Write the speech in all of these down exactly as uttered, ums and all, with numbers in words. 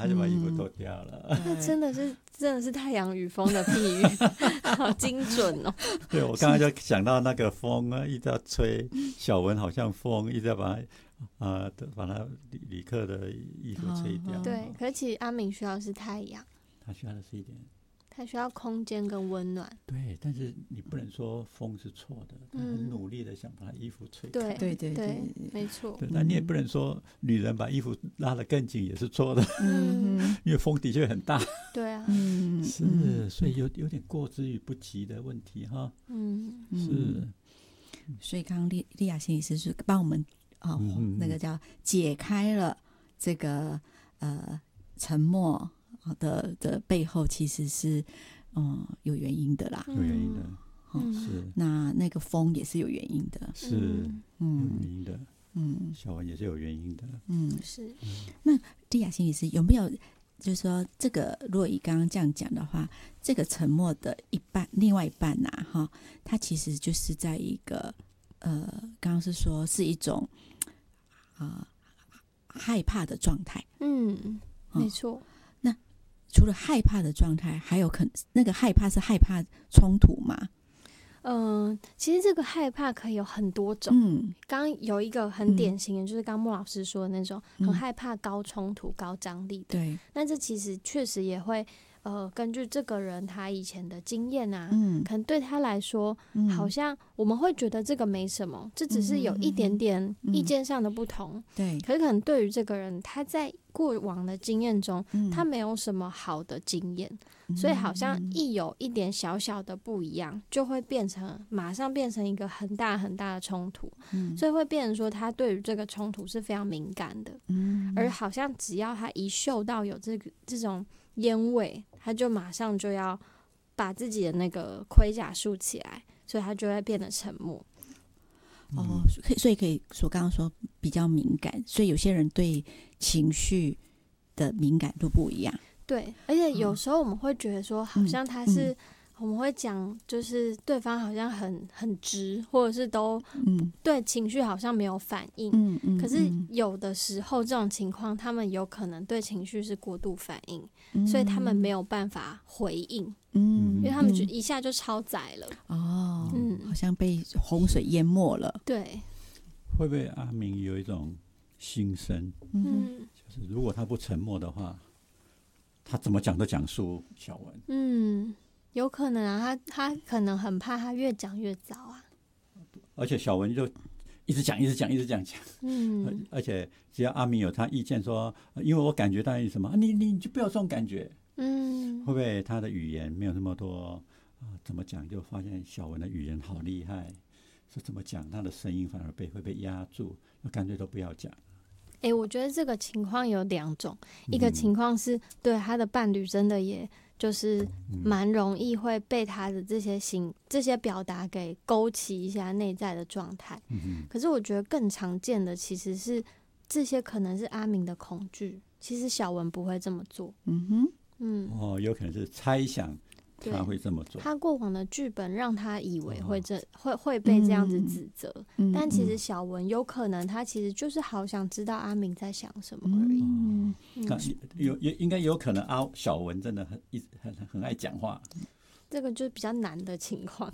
他就把衣服脱掉了。 那、嗯、真的是真的是太阳与风的譬喻，好精准哦。 对，我刚刚就想到那个风啊，一直要吹，小文好像风，一直要把他啊、呃、把他旅客的衣服吹掉。哦、 对，可是其实阿明需要的是太阳， 他需要的是一点。 他需要空间跟温暖。 对，但是你不能说风是错的，他很努力的想把他衣服吹开。 对对对对， 没错。 对，那你也不能说女人把衣服拉得更紧也是错的， 嗯， 因为风的确很大。 对啊， 嗯， 是，所以有有点过之于不及的问题哈。 嗯， 是。 所以刚刚莉莉亚心理师是帮我们哦、嗯，那个叫解开了这个呃沉默。的的背后其实是嗯有原因的啦， 有原因的， 嗯、 是那那个风也是有原因的， 是嗯有原因的，嗯，小文也是有原因的， 嗯是。 那莉亚心理师有没有就是说这个如果以刚刚这样讲的话，这个沉默的一半另外一半呐、啊、哈，它其实就是在一个呃刚刚是说是一种啊、呃、害怕的状态， 嗯，没错。哦， 除了害怕的状态，还有可能那个害怕是害怕冲突吗？ 嗯、呃，其实这个害怕可以有很多种。 嗯， 刚刚有一个很典型的，嗯、就是刚莫老师说的那种， 嗯、 很害怕高冲突、高张力的。 对， 那这其实确实也会。呃，根据这个人他以前的经验啊， 嗯， 可能对他来说， 嗯、 好像我们会觉得这个没什么，这只是有一点点意见上的不同。 嗯、对， 可是可能对于这个人，他在过往的经验中， 嗯、 他没有什么好的经验，嗯、所以好像一有一点小小的不一样，就会变成马上变成一个很大很大的冲突。嗯、所以会变成说，他对于这个冲突是非常敏感的。嗯、而好像只要他一嗅到有这个这种烟味，他就马上就要把自己的那个盔甲竖起来，所以他就会变得沉默。 哦，所以可以说刚刚说比较敏感，所以有些人对情绪的敏感度不一样。 对，而且有时候我们会觉得说，好像他是、嗯嗯、我们会讲，就是对方好像很很直，或者是都嗯对情绪好像没有反应。嗯嗯。可是有的时候这种情况，他们有可能对情绪是过度反应，嗯、所以他们没有办法回应。嗯，因为他们就一下就超载了。 哦，嗯，好像被洪水淹没了。 对。 会不会阿明有一种心声？嗯，就是如果他不沉默的话，他怎么讲都讲输小文。 嗯，有可能啊，他他可能很怕他越讲越糟啊。 而且小文就一直讲，一直讲，一直讲讲。嗯，而且只要阿明有他意见说，因为我感觉到你什么，你你就不要这种感觉。嗯，会不会他的语言没有那么多？呃、怎么讲？就发现小文的语言好厉害，是怎么讲？他的声音反而被会被压住，那干脆都不要讲。 哎、欸，我觉得这个情况有两种，一个情况是对他的伴侣真的也就是蛮容易会被他的这些行这些表达给勾起一下内在的状态。嗯，可是我觉得更常见的其实是这些可能是阿明的恐惧，其实小文不会这么做。嗯哼。嗯， 哦，有可能是猜想他会这么做。 他过往的剧本让他以为会这、哦、会会被这样子指责、嗯，但其实小文有可能他其实就是好想知道阿明在想什么而已。嗯， 那有有应该有可能阿小文真的很一很很爱讲话， 这个就是比较难的情况。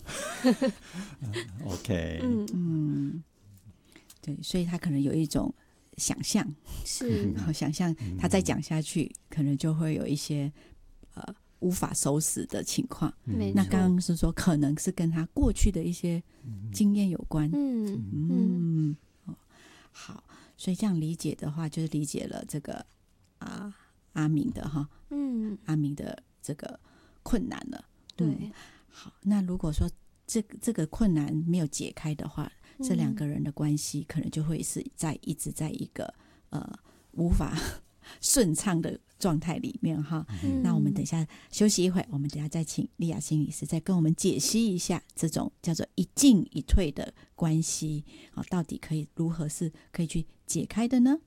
OK， 嗯嗯，对，所以他可能有一种。想象是， 然后想象他再讲下去，嗯、可能就会有一些呃无法收拾的情况。 嗯、 那刚刚是说，可能是跟他过去的一些经验有关。嗯嗯嗯、哦，好，所以这样理解的话，就是理解了这个啊阿明的哈，嗯，阿明的这个困难了。 对， 嗯、好，那如果说这个这个困难没有解开的话。这两个人的关系可能就会是在一直在一个呃无法顺畅的状态里面哈、嗯。那我们等一下休息一会，我们等一下再请莉亚心理师再跟我们解析一下这种叫做一进一退的关系，好，到底可以如何是可以去解开的呢？